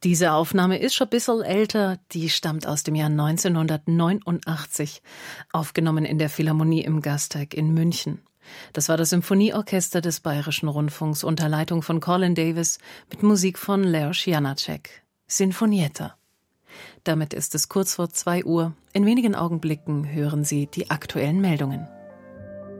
Diese Aufnahme ist schon ein bisschen älter, die stammt aus dem Jahr 1989, aufgenommen in der Philharmonie im Gasteig in München. Das war das Symphonieorchester des Bayerischen Rundfunks unter Leitung von Colin Davis mit Musik von Leos Janáček. Sinfonietta. Damit ist es kurz vor 2 Uhr. In wenigen Augenblicken hören Sie die aktuellen Meldungen.